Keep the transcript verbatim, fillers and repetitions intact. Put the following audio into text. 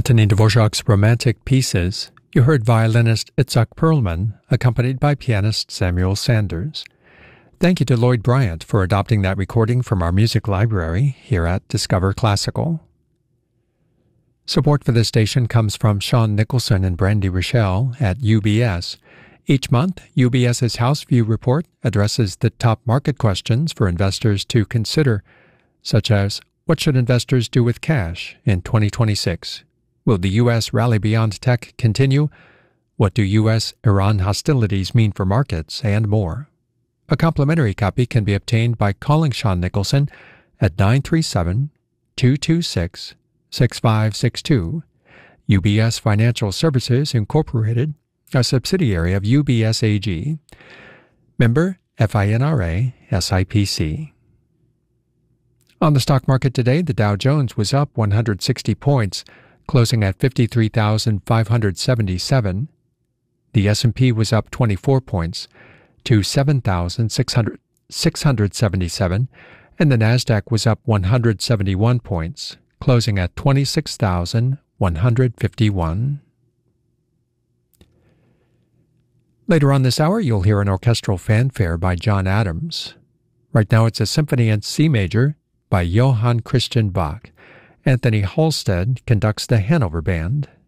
Antonin Dvorak's Romantic Pieces, you heard violinist Itzhak Perlman, accompanied by pianist Samuel Sanders. Thank you to Lloyd Bryant for adopting that recording from our music library here at Discover Classical. Support for this station comes from Sean Nicholson and Brandy Rochelle at U B S. Each month, UBS's House View Report addresses the top market questions for investors to consider, such as, what should investors do with cash in twenty twenty-six? Will the U S rally beyond tech continue? What do U S Iran hostilities mean for markets? And more. A complimentary copy can be obtained by calling Sean Nicholson at nine three seven, two two six, six five six two. U B S Financial Services, Incorporated, a subsidiary of U B S A G. Member FINRA S I P C. On the stock market today, the Dow Jones was up one hundred sixty points, closing at fifty-three thousand five hundred seventy-seven. The S and P was up twenty-four points to seven thousand six hundred seventy-seven, and the Nasdaq was up one hundred seventy-one points, closing at twenty-six thousand one hundred fifty-one. Later on this hour, you'll hear an orchestral fanfare by John Adams. Right now, it's a symphony in C major by Johann Christian Bach. Anthony Halstead conducts the Hanover Band.